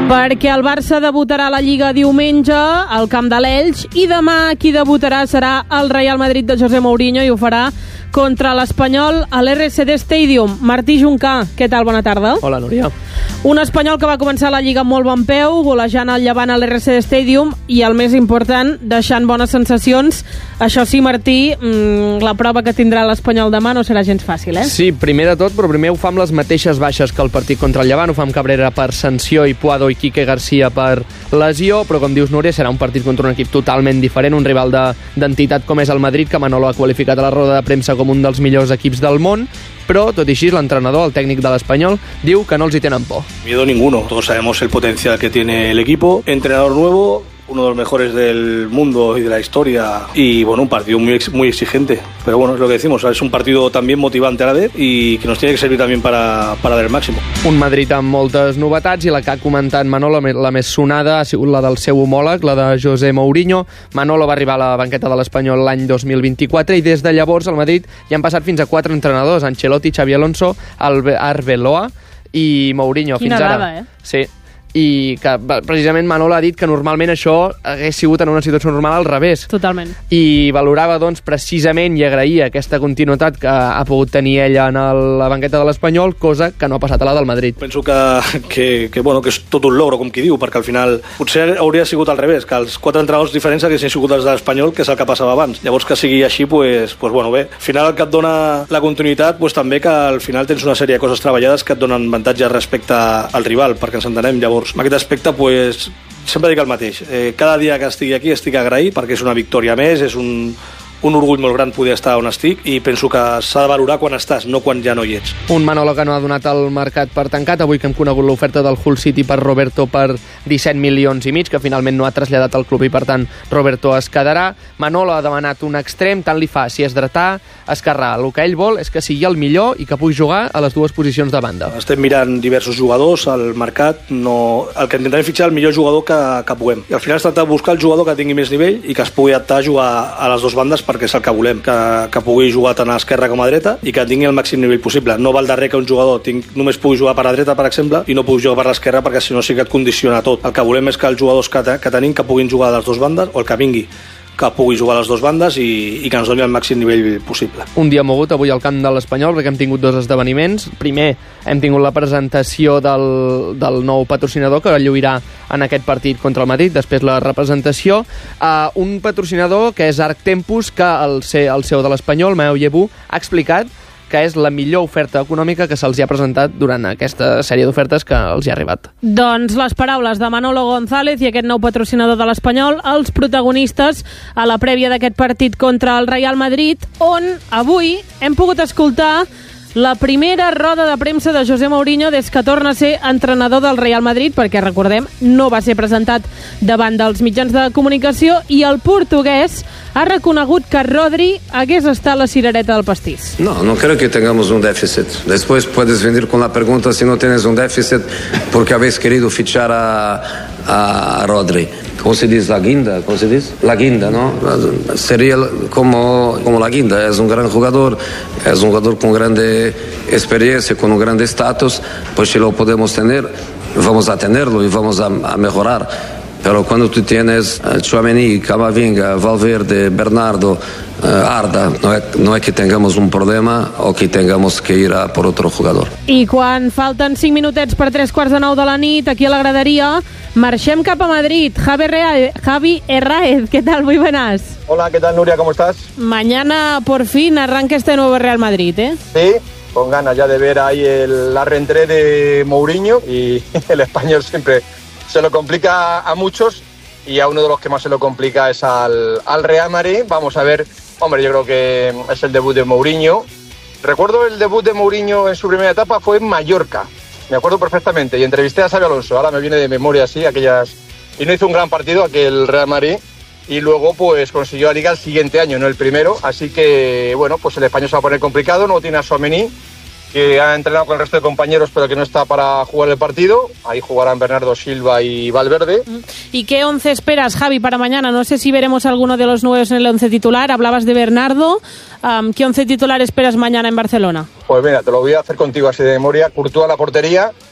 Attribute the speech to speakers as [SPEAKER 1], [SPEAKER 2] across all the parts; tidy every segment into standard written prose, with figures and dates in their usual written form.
[SPEAKER 1] Perquè el Barça debutarà a la Lliga diumenge al camp de l'Elx i demà qui debutarà serà el Real Madrid de José Mourinho i ho farà contra l'Espanyol a l'RCD Stadium. Martí Juncà, què tal? Bona tarda.
[SPEAKER 2] Hola, Núria.
[SPEAKER 1] Un Espanyol que va començar la Lliga amb molt bon peu, golejant el Llevant a l'RCD Stadium i, el més important, deixant bones sensacions. Això sí, Martí, la prova que tindrà l'Espanyol demà no serà gens fàcil, eh?
[SPEAKER 2] Sí, primer de tot, però primer ho fa amb les mateixes baixes que el partit contra el Llevant. Ho fa amb Cabrera per sanció i Puado i Quique García per lesió, però com dius, Núria, serà un partit contra un equip totalment diferent, un rival d'entitat com és el Madrid, que Manolo ha qualificat a la roda de premsa com un dels millors equips del món, però, tot i així, l'entrenador, el tècnic de l'Espanyol, diu que no els hi tenen por.
[SPEAKER 3] Miedo ninguno. Todos sabemos el potencial que tiene el equipo. Entrenador nuevo, uno de los mejores del mundo y de la historia, y bueno, un partido muy exigente, pero bueno, es lo que decimos, es un partido también motivante a la vez y que nos tiene que servir también para dar el máximo.
[SPEAKER 2] Un Madrid amb moltes novetats i la que ha comentat Manolo, la més sonada, ha sigut la del seu homòleg, la de José Mourinho. Manolo va arribar a la banqueta de l'Espanyol l'any 2024 i des de llavors al Madrid hi han passat fins a 4 entrenadors, Ancelotti, Xabi Alonso, Arbeloa i Mourinho.
[SPEAKER 1] Quina
[SPEAKER 2] fins
[SPEAKER 1] dada,
[SPEAKER 2] ara. Sí, i que precisament Manolo ha dit que normalment això hagués sigut en una situació normal al revés.
[SPEAKER 1] Totalment.
[SPEAKER 2] I valorava, doncs, precisament i agraïa aquesta continuïtat que ha pogut tenir ella en la banqueta de l'Espanyol, cosa que no ha passat a la del Madrid.
[SPEAKER 3] Penso que és tot un logro, com qui diu, perquè al final potser hauria sigut al revés, que els 4 entrenadors diferents haguessin sigut els de l'Espanyol, que és el que passava abans. Llavors, que sigui així, pues bueno, bé. Al final el que et dona la continuïtat, pues també que al final tens una sèrie de coses treballades que et donen avantatge respecte al rival, perquè ens entenem. Llavors, en aquest aspecte, pues, sempre dic el mateix. Cada dia que estigui aquí estic agraït perquè és una victòria més, és un orgull molt gran poder estar on estic i penso que s'ha de valorar quan estàs, no quan ja no hi ets.
[SPEAKER 2] Un Manolo que no ha donat el mercat per tancat. Avui que hem conegut l'oferta del Hull City per Roberto per 17 milions i mig, que finalment no ha traslladat al club i per tant Roberto es quedarà. Manolo ha demanat un extrem, tant li fa si és dretà, esquerrà. El que ell vol és que sigui el millor i que pugui jugar a les dues posicions de banda.
[SPEAKER 3] Estem mirant diversos jugadors al mercat, el que intentarem fitxar el millor jugador que puguem. I al final es tracta de buscar el jugador que tingui més nivell i que es pugui adaptar a jugar a les dues bandes, perquè és el que volem, que pugui jugar tant a esquerra com a dreta i que tingui el màxim nivell possible. No val darrer que un jugador només pugui jugar per la dreta, per exemple, i no pugui jugar per l'esquerra, perquè si no sí que et condiciona tot. El que volem és que els jugadors que tenim que puguin jugar a les dues bandes, o el que vingui que pugui jugar a les dues bandes i que ens doni el màxim nivell possible.
[SPEAKER 2] Un dia mogut avui al camp de l'Espanyol, perquè hem tingut 2 esdeveniments. Primer, hem tingut la presentació del nou patrocinador que lluirà en aquest partit contra el Madrid, després la representació. Un patrocinador que és Arc Tempus, que el CEO de l'Espanyol, Maeu Llebú, ha explicat que és la millor oferta econòmica que se'ls ha presentat durant aquesta sèrie d'ofertes que els hi ha arribat.
[SPEAKER 1] Doncs les paraules de Manolo González i aquest nou patrocinador de l'Espanyol, els protagonistes a la prèvia d'aquest partit contra el Real Madrid, on avui hem pogut escoltar la primera roda de premsa de José Mourinho des que torna a ser entrenador del Real Madrid, perquè, recordem, no va ser presentat davant dels mitjans de comunicació, i el portuguès ha reconegut que Rodri hagués estat la cirereta del pastís.
[SPEAKER 4] No creo que tengamos un déficit. Después puedes venir con la pregunta si no tienes un déficit porque habéis querido fichar a Rodri. ¿Cómo se dice? La guinda, ¿cómo se dice? La guinda, ¿no? Sería como la guinda. Es un gran jugador, es un jugador con grande experiencia, con un gran estatus. Pues si lo podemos tener, vamos a tenerlo y vamos a mejorar. Pero cuando tú tienes Tchouaméni, Camavinga, Valverde, Bernardo, Arda, no es que tengamos un problema o que tengamos que ir a por otro jugador.
[SPEAKER 1] I quan falten 5 minutets per 3:45 de la nit, aquí a la graderia, marxem cap a Madrid. Javi Herráez, ¿qué tal? Muy buenas.
[SPEAKER 5] Hola, ¿qué tal, Nuria? ¿Cómo estás?
[SPEAKER 1] Mañana por fin arranca este nuevo Real Madrid, ¿eh?
[SPEAKER 5] Sí, con ganas ya de ver ahí la reentrée de Mourinho, y el español siempre se lo complica a muchos y a uno de los que más se lo complica es al Real Madrid. Vamos a ver, hombre, yo creo que es el debut de Mourinho. Recuerdo el debut de Mourinho en su primera etapa fue en Mallorca, me acuerdo perfectamente, y entrevisté a Xabi Alonso, ahora me viene de memoria así, y no hizo un gran partido aquel Real Madrid, y luego pues consiguió la Liga el siguiente año, no el primero, así que bueno, pues el español se va a poner complicado, no tiene a Tchouaméni, que ha entrenado con el resto de compañeros pero que no está para jugar el partido. Ahí jugarán Bernardo Silva y Valverde.
[SPEAKER 1] ¿Y qué 11 esperas, Javi, para mañana? No sé si veremos alguno de los nuevos en el 11 titular. Hablabas de Bernardo. ¿Qué 11 titular esperas mañana en Barcelona?
[SPEAKER 5] Pues mira, te lo voy a hacer contigo así de memoria. Courtois a la portería,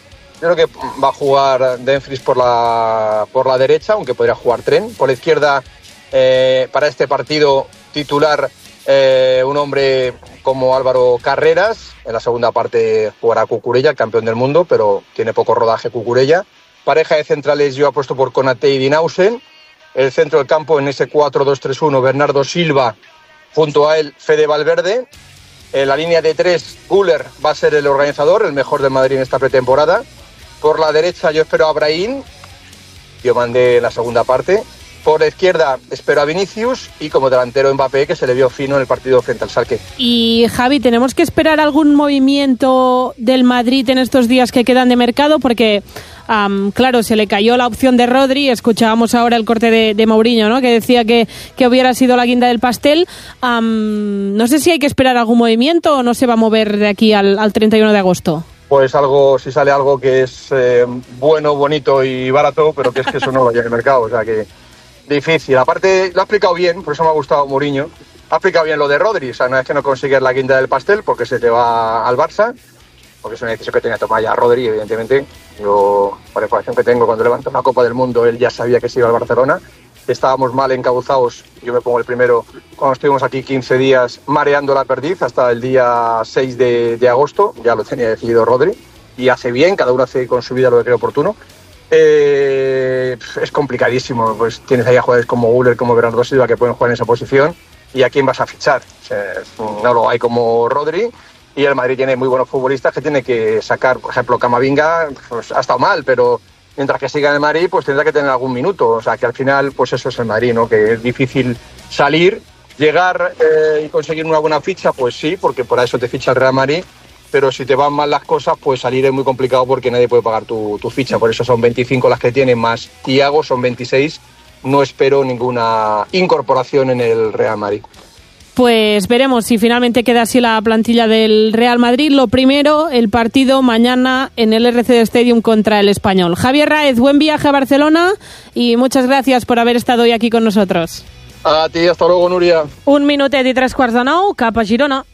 [SPEAKER 5] Yo creo que va a jugar Dumfries por la derecha, aunque podría jugar Trent. Por la izquierda, para este partido titular, un hombre como Álvaro Carreras. En la segunda parte jugará Cucurella, el campeón del mundo, pero tiene poco rodaje Cucurella. Pareja de centrales yo apuesto por Konaté y Dinausen. El centro del campo en ese 4-2-3-1, Bernardo Silva, junto a él Fede Valverde. En la línea de 3, Güler va a ser el organizador, el mejor del Madrid en esta pretemporada. Por la derecha yo espero a Brahim, yo mandé en la segunda parte. Por la izquierda espero a Vinicius y como delantero Mbappé, que se le vio fino en el partido frente al Schalke.
[SPEAKER 1] Y Javi, ¿tenemos que esperar algún movimiento del Madrid en estos días que quedan de mercado? Porque, claro, se le cayó la opción de Rodri, escuchábamos ahora el corte de Mourinho, ¿no?, que decía que hubiera sido la guinda del pastel. No sé si hay que esperar algún movimiento o no se va a mover de aquí al 31 de agosto.
[SPEAKER 5] Pues algo, si sale algo que es bueno, bonito y barato, pero que es que eso no lo hay en el mercado, o sea que difícil. Aparte, lo ha explicado bien, por eso me ha gustado Mourinho. Ha explicado bien lo de Rodri, o sea, no es que no consigues la guinda del pastel porque se te va al Barça, porque es una decisión que tenía que tomar ya Rodri, evidentemente. Yo, por la información que tengo, cuando levantó la Copa del Mundo, él ya sabía que se iba al Barcelona. Estábamos mal encauzados, yo me pongo el primero, cuando estuvimos aquí 15 días mareando la perdiz hasta el día 6 de agosto, ya lo tenía decidido Rodri, y hace bien, cada uno hace con su vida lo que cree oportuno. Es complicadísimo, pues tienes ahí a jugadores como Güler, como Bernardo Silva que pueden jugar en esa posición, y a quién vas a fichar. O sea, no lo hay como Rodri, y el Madrid tiene muy buenos futbolistas que tiene que sacar. Por ejemplo, Camavinga pues ha estado mal, pero mientras que siga en el Madrid pues tendrá que tener algún minuto. O sea que al final pues eso es el Madrid, ¿no?, que es difícil salir, llegar y conseguir una buena ficha, pues sí, porque por eso te ficha el Real Madrid. Pero si te van mal las cosas, pues salir es muy complicado porque nadie puede pagar tu ficha. Por eso son 25 las que tiene, más Thiago, son 26. No espero ninguna incorporación en el Real Madrid.
[SPEAKER 1] Pues veremos si finalmente queda así la plantilla del Real Madrid. Lo primero, el partido mañana en el RCD Stadium contra el Español. Javier Raez, buen viaje a Barcelona y muchas gracias por haber estado hoy aquí con nosotros.
[SPEAKER 5] A ti, hasta luego, Núria.
[SPEAKER 1] 1 minutet i 3 quarts de 9, cap a Girona.